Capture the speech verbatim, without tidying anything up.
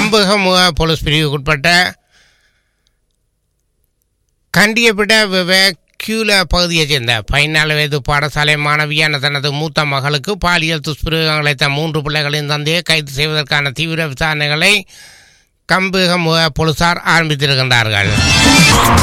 கம்பகமுக police பிரிவுக்குட்பட்ட கண்டியபிட கியூல பகுதியைச் சேர்ந்த பதினாலு வயது பாடசாலை மாணவியான தனது மூத்த மகளுக்கு பாலியல் துஷ்பிரயோகம் அளித்த மூன்று பிள்ளைகளின் தந்தையை கைது செய்வதற்கான தீவிர விசாரணைகளை கம்பகமுக போலீசார் ஆரம்பித்திருக்கின்றார்கள்.